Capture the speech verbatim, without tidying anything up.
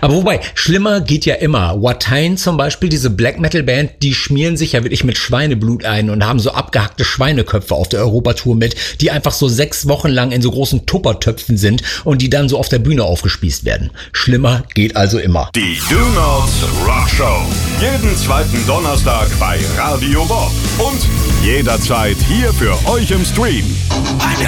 Aber wobei, schlimmer geht ja immer. Watain zum Beispiel, diese Black Metal Band, die schmieren sich ja wirklich mit Schweineblut ein und haben so abgehackte Schweineköpfe auf der Europatour mit, die einfach so sechs Wochen lang in so großen Tuppertöpfen sind und die dann so auf der Bühne aufgespießt werden. Schlimmer geht also immer. Die Do Not Rock Show. Jeden zweiten Donnerstag bei Radio Bob. Und jederzeit hier für euch im Stream.